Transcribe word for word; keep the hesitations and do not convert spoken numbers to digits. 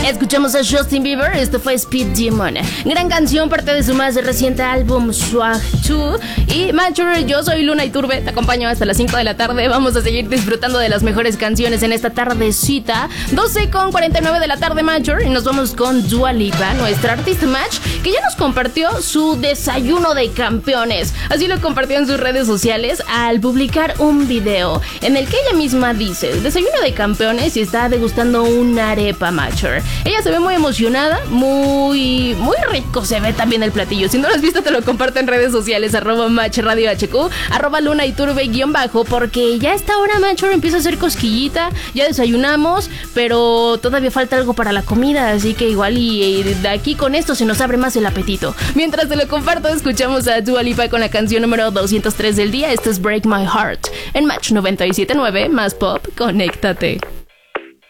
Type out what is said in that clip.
Escuchamos a Justin Bieber, esto fue Speed Demon. Gran canción, parte de su más reciente álbum Swag dos. Y Mature, yo soy Luna Iturbe, te acompaño hasta las cinco de la tarde. Vamos a seguir disfrutando de las mejores canciones en esta tardecita. doce con cuarenta y nueve de la tarde, Mature. Y nos vamos con Dua Lipa, nuestra artista Match, que ya nos compartió su desayuno de campeones. Así lo compartió en sus redes sociales al publicar un video en el que ella misma dice: desayuno de campeones, y está degustando una arepa, Mature. Ella se ve muy emocionada, muy, muy rico se ve también el platillo. Si no lo has visto, te lo comparto en redes sociales, arroba Match Radio H Q, arroba Luna Iturbe guión bajo, porque ya a esta hora, Mature, empieza a hacer cosquillita. Ya desayunamos, pero todavía falta algo para la comida, así que igual y, y de aquí con esto se nos abre más el apetito. Mientras te lo comparto, escuchamos a Dua Lipa con la canción número doscientos tres del día. Esto es Break My Heart en Match noventa y siete punto nueve, más pop, conéctate.